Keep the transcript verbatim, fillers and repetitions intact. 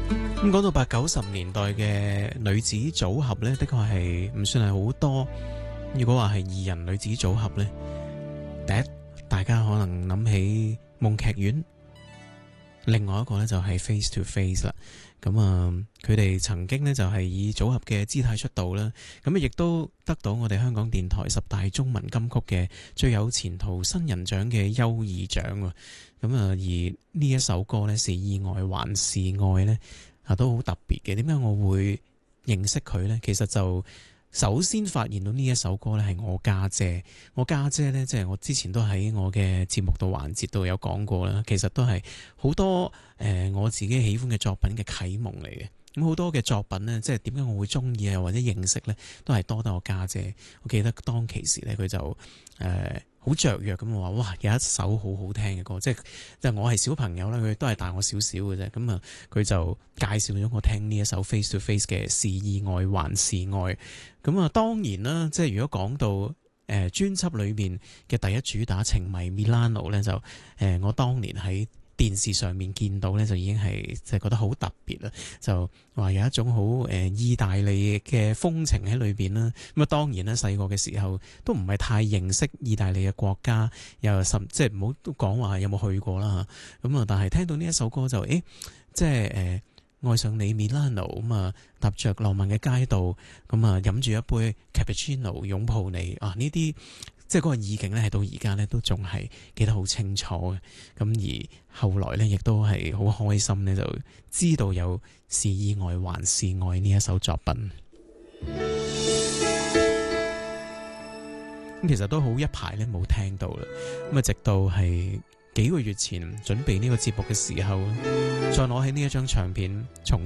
咁講到八九十年代嘅女子組合呢，的確係唔算係好多。如果話係二人女子組合呢，第一大家可能諗起夢劇院，另外一個呢就係 Face to Face 啦。咁啊，佢哋曾經呢就係以組合嘅姿態出道啦，咁亦都得到我哋香港電台十大中文金曲嘅最有前途新人獎嘅優異獎喎。咁啊，而呢一首歌呢，是意外還是愛呢？啊，都好特別嘅。點解我會認識佢呢？其實就首先發現到呢一首歌呢，係我家姐。我家姐呢，即係我之前都喺我嘅節目度環節度有講過啦。其實都係好多誒、呃、我自己喜歡嘅作品嘅啟蒙嚟嘅。咁好多嘅作品呢，即係點解我會中意啊，或者認識呢，都係多得我家姐。我記得當其時呢，佢就誒。呃好雀躍咁話，哇！有一首好好聽嘅歌，即係即係我係小朋友啦，佢都係大我少少嘅啫。咁啊，佢就介紹咗我聽呢一首 Face to Face 嘅是意外還是愛。咁啊，當然啦，即係如果講到誒、呃、專輯裏面嘅第一主打情迷 Milano 咧，就誒、呃、我當年喺電視上面見到咧，就已經係即係覺得好特別啦，就話有一種好誒、呃、意大利嘅風情喺裏邊啦。咁啊，當然啦，細個嘅時候都唔係太認識意大利嘅國家，又甚即係唔好都講話有冇去過啦嚇。咁啊，但係聽到呢一首歌就誒，即係誒、呃、愛上你 Milano 咁啊，踏着浪漫嘅街道，咁啊飲住一杯 cappuccino 擁抱你啊，呢啲。即係嗰個意境咧，係到而家咧都仲係記得好清楚嘅。咁而後來咧，亦都係好開心咧，就知道有是意外還是愛呢一首作品。咁其實都好一排咧冇聽到啦。咁啊，直到係幾個月前準備呢個節目嘅時候，再攞起呢一張唱片重